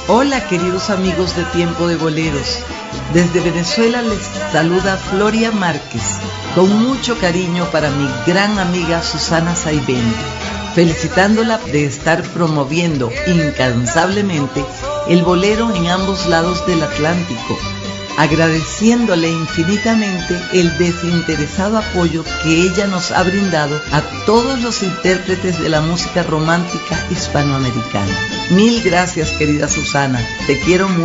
Hola queridos amigos de Tiempo de Boleros, desde Venezuela les saluda Floria Márquez, con mucho cariño para mi gran amiga Susana Saibén, felicitándola de estar promoviendo incansablemente el bolero en ambos lados del Atlántico, agradeciéndole infinitamente el desinteresado apoyo que ella nos ha brindado a todos los intérpretes de la música romántica hispanoamericana. Mil gracias, querida Susana, te quiero mucho.